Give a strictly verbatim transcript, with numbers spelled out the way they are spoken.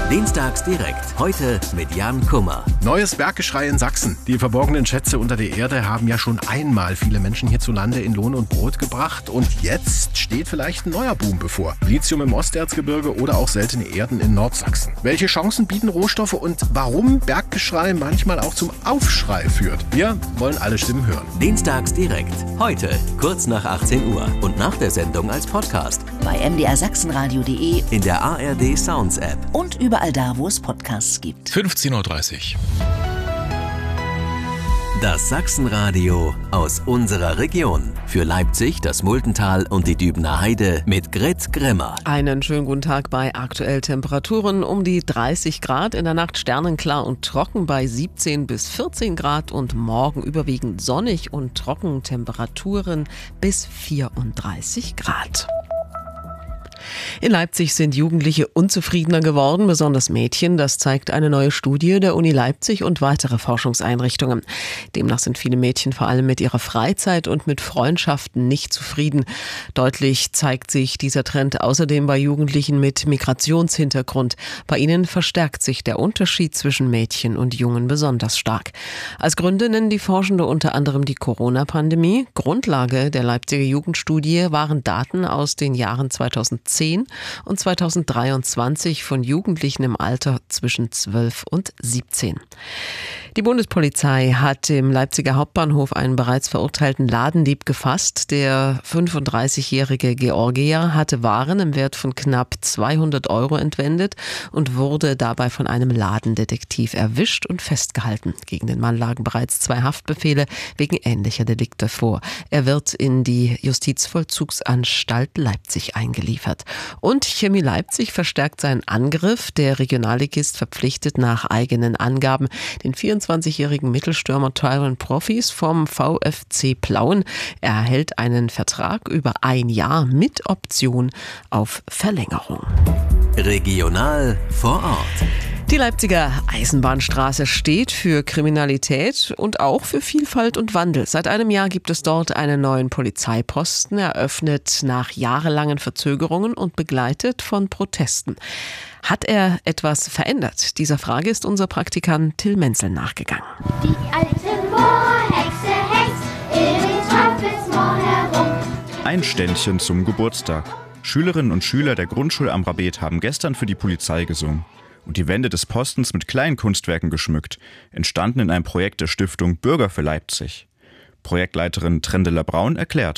Dienstags direkt. Heute mit Jan Kummer. Neues Berggeschrei in Sachsen. Die verborgenen Schätze unter der Erde haben ja schon einmal viele Menschen hierzulande in Lohn und Brot gebracht. Und jetzt steht vielleicht ein neuer Boom bevor. Lithium im Osterzgebirge oder auch seltene Erden in Nordsachsen. Welche Chancen bieten Rohstoffe und warum Berggeschrei manchmal auch zum Aufschrei führt? Wir wollen alle Stimmen hören. Dienstags direkt. Heute kurz nach achtzehn Uhr und nach der Sendung als Podcast. Bei m d r sachsenradio punkt de, in der A R D Sounds App und überall da, wo es Podcasts gibt. fünfzehn Uhr dreißig. Das Sachsenradio aus unserer Region. Für Leipzig, das Multental und die Dübener Heide mit Grit Grimmer. Einen schönen guten Tag bei aktuell Temperaturen um die dreißig Grad. In der Nacht sternenklar und trocken bei siebzehn bis vierzehn Grad und morgen überwiegend sonnig und trocken, Temperaturen bis vierunddreißig Grad. In Leipzig sind Jugendliche unzufriedener geworden, besonders Mädchen. Das zeigt eine neue Studie der Uni Leipzig und weitere Forschungseinrichtungen. Demnach sind viele Mädchen vor allem mit ihrer Freizeit und mit Freundschaften nicht zufrieden. Deutlich zeigt sich dieser Trend außerdem bei Jugendlichen mit Migrationshintergrund. Bei ihnen verstärkt sich der Unterschied zwischen Mädchen und Jungen besonders stark. Als Gründe nennen die Forschende unter anderem die Corona-Pandemie. Grundlage der Leipziger Jugendstudie waren Daten aus den Jahren zweitausendzehn und zweitausenddreiundzwanzig von Jugendlichen im Alter zwischen zwölf und siebzehn. Die Bundespolizei hat im Leipziger Hauptbahnhof einen bereits verurteilten Ladendieb gefasst. Der fünfunddreißigjährige Georgier hatte Waren im Wert von knapp zweihundert Euro entwendet und wurde dabei von einem Ladendetektiv erwischt und festgehalten. Gegen den Mann lagen bereits zwei Haftbefehle wegen ähnlicher Delikte vor. Er wird in die Justizvollzugsanstalt Leipzig eingeliefert. Und Chemie Leipzig verstärkt seinen Angriff. Der Regionalligist verpflichtet nach eigenen Angaben den vierundzwanzigjährigen Mittelstürmer Tyron Profis vom VfC Plauen. Er erhält einen Vertrag über ein Jahr mit Option auf Verlängerung. Regional vor Ort. Die Leipziger Eisenbahnstraße steht für Kriminalität und auch für Vielfalt und Wandel. Seit einem Jahr gibt es dort einen neuen Polizeiposten, eröffnet nach jahrelangen Verzögerungen und begleitet von Protesten. Hat er etwas verändert? Dieser Frage ist unser Praktikant Till Menzel nachgegangen. Die alte Moorhexe hext in den Teufelsmoor herum. Ein Ständchen zum Geburtstag. Schülerinnen und Schüler der Grundschule am Rabet haben gestern für die Polizei gesungen und die Wände des Postens mit kleinen Kunstwerken geschmückt, entstanden in einem Projekt der Stiftung Bürger für Leipzig. Projektleiterin Trendela Braun erklärt.